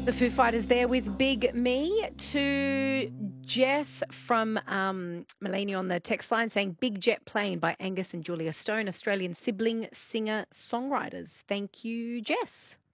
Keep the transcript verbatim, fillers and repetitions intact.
The Foo Fighters there with Big Me. To Jess from um, Melania on the text line saying Big Jet Plane by Angus and Julia Stone, Australian sibling singer-songwriters. Thank you, Jess.